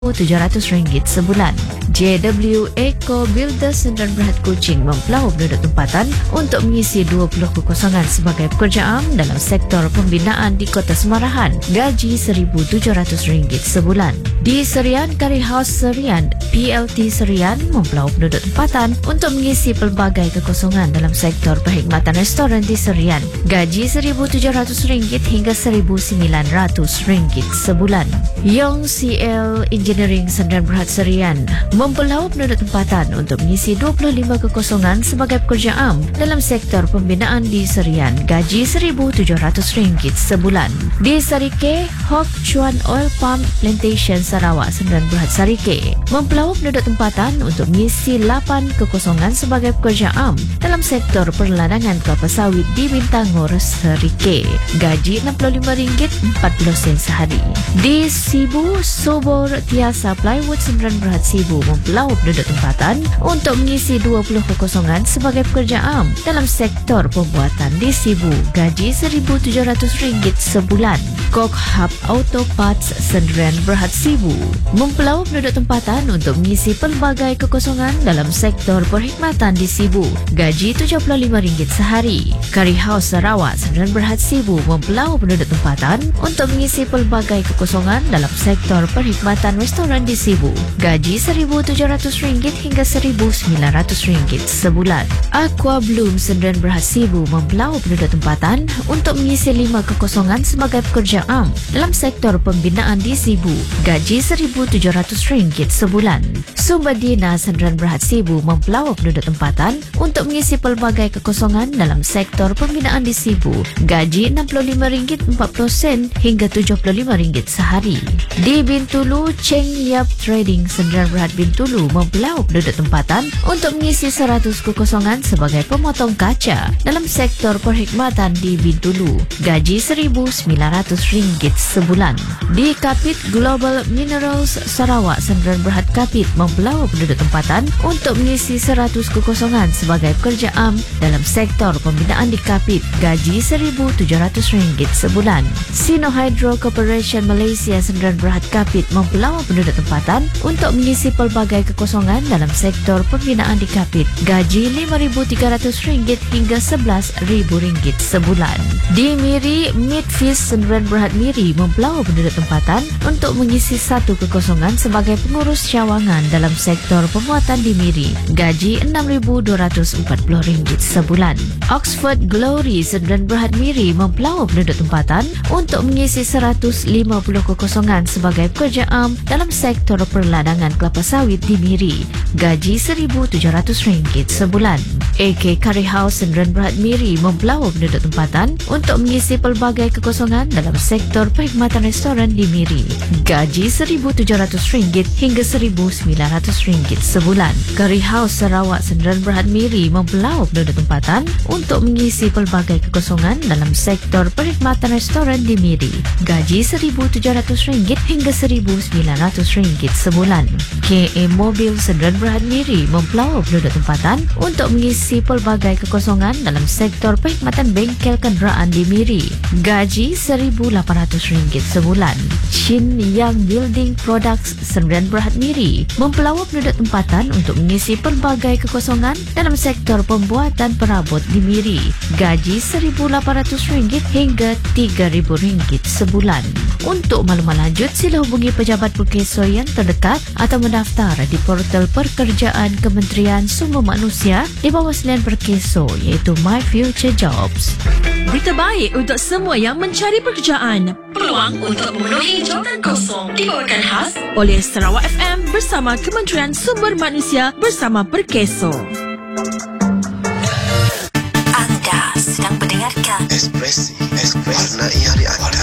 RM700 sebulan. JW Eco Builders Sdn Bhd Kuching mempelau penduduk tempatan untuk mengisi 20 kekosongan sebagai pekerja am dalam sektor pembinaan di Kota Semarahan. Gaji RM1,700 sebulan. Di Serian Curry House Serian, PLT Serian mempelau penduduk tempatan untuk mengisi pelbagai kekosongan dalam sektor perkhidmatan restoran di Serian. Gaji RM1,700 hingga RM1,900 sebulan. Yong CL Engineering Sdn Bhd Serian mempelau penduduk tempatan untuk mengisi 25 kekosongan sebagai pekerja am dalam sektor pembinaan di Serian. Gaji RM1,700 sebulan. Di Sarike, Hock Chuan Oil Palm Plantation Sarawak Sdn Bhd Sarike mempelau penduduk tempatan untuk mengisi 8 kekosongan sebagai pekerja am dalam sektor perladangan kelapa sawit di Bintangor Sarike. Gaji RM65.40 sehari. Di Sibu, Sobor Tiasa Plywood Sdn Bhd Sibu mempelau penduduk tempatan untuk mengisi 20 kekosongan sebagai pekerja am dalam sektor pembuatan di Sibu. Gaji RM1,700 sebulan. Kok Hub Auto Parts Sdn Bhd Sibu mempelau penduduk tempatan untuk mengisi pelbagai kekosongan dalam sektor perkhidmatan di Sibu. Gaji RM75 sehari. Curry House Sarawak Sdn Bhd Sibu mempelau penduduk tempatan untuk mengisi pelbagai kekosongan dalam sektor perkhidmatan restoran di Sibu. Gaji RM1,700 hingga RM1,900 sebulan. Aqua Bloom Sdn Bhd Sibu mempelau penduduk tempatan untuk mengisi 5 kekosongan sebagai pekerja am dalam sektor pembinaan di Sibu. Gaji RM1,700 sebulan. Sumbadina Sdn Bhd Sibu mempelau penduduk tempatan untuk mengisi pelbagai kekosongan dalam sektor pembinaan di Sibu. Gaji RM65.40 hingga RM75 sehari. Di Bintulu, Cheng Yap Trading Sdn Bhd Bintulu mempelau penduduk tempatan untuk mengisi 100 kekosongan sebagai pemotong kaca dalam sektor perkhidmatan di Bintulu. Gaji RM1,900 sebulan. Di Kapit Global Minerals Sarawak Sdn Bhd Kapit mempelau penduduk tempatan untuk mengisi 100 kekosongan sebagai pekerja am dalam sektor pembinaan di Kapit. Gaji RM1,700 sebulan. Sino Hydro Corporation Malaysia Sdn Bhd Kapit mempelau penduduk tempatan untuk mengisi pelbagai kekosongan dalam sektor pembinaan di Kapit. Gaji RM5,300 hingga RM11,000 sebulan. Di Miri, Midfish Sdn Bhd Miri mempelau penduduk tempatan untuk mengisi 1 kekosongan sebagai pengurus cawangan dalam sektor pembuatan di Miri. Gaji RM6,240 sebulan. Oxford Glory Sdn Bhd Miri mempelau penduduk tempatan untuk mengisi 150 kekosongan sebagai pekerja am dalam sektor perladangan kelapa sawit di Miri. Gaji RM1,700 sebulan. AK Curry House Sdn Bhd Miri mempelau penduduk tempatan untuk mengisi pelbagai kekosongan dalam sektor perkhidmatan restoran di Miri. Gaji RM1,700 hingga RM1,900 sebulan. Curry House Sarawak Sdn Bhd Miri mempelau penduduk tempatan untuk mengisi pelbagai kekosongan dalam sektor perkhidmatan restoran di Miri. Gaji RM1,700 hingga RM1,900 sebulan. KA Mobil Sdn Bhd Miri mempelau penduduk tempatan untuk mengisi pelbagai kekosongan dalam sektor perkhidmatan bengkel kenderaan di Miri. Gaji RM1,800 sebulan. Chin Yang Building Products Sdn Bhd Miri mempelau penduduk tempatan untuk mengisi pelbagai kekosongan dalam sektor pembuatan perabot di Miri. Gaji RM1,800 hingga RM3,000 sebulan. Untuk maklumat lanjut, sila hubungi pejabat Perkeso yang terdekat atau mendaftar di portal pekerjaan Kementerian Sumber Manusia di bawah selian Perkeso iaitu My Future Jobs. Berita baik untuk semua yang mencari pekerjaan. Peluang untuk memenuhi jawatan kosong dibawakan khas oleh Sarawak FM bersama Kementerian Sumber Manusia bersama Perkeso. Anda sedang mendengarkan Ekspresi warnai hari anda.